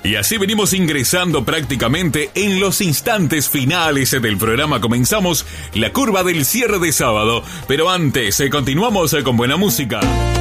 Y así venimos ingresando prácticamente en los instantes finales del programa. Comenzamos la curva del cierre de sábado, pero antes continuamos con buena música.